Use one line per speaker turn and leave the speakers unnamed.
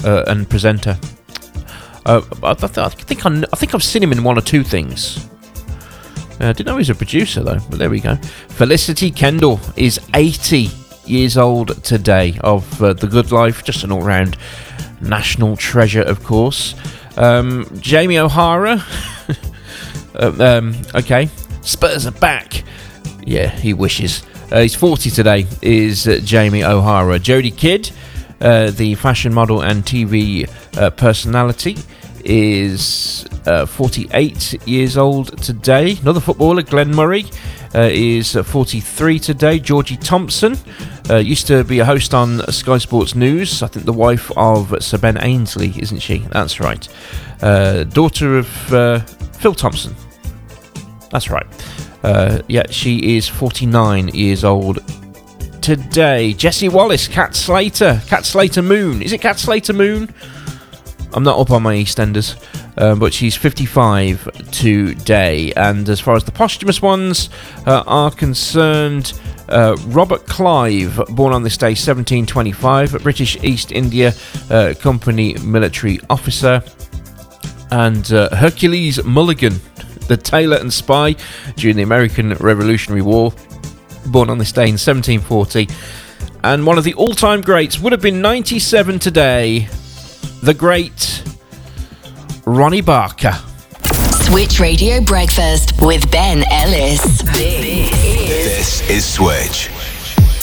and presenter. I think I've seen him in one or two things. I didn't know he was a producer though, but there we go. Felicity Kendall is 80 years old today, of The Good Life, just an all-round national treasure, of course. Jamie O'Hara, okay, Spurs are back. Yeah, he wishes. He's 40 today, is Jamie O'Hara. Jodie Kidd, the fashion model and TV personality, is 48 years old today. Another footballer, Glenn Murray, is 43 today. Georgie Thompson used to be a host on Sky Sports News. I think the wife of Sir Ben Ainsley, isn't she? That's right. Daughter of Phil Thompson. That's right. Yeah, she is 49 years old today. Jessie Wallace, Cat Slater Moon. Is it Cat Slater Moon? I'm not up on my EastEnders, but she's 55 today. And as far as the posthumous ones are concerned, Robert Clive, born on this day, 1725, British East India Company military officer. And Hercules Mulligan, the tailor and spy during the American Revolutionary War, born on this day in 1740. And one of the all-time greats, would have been 97 today, the great Ronnie Barker.
Switch Radio Breakfast with Ben Ellis.
This is Switch.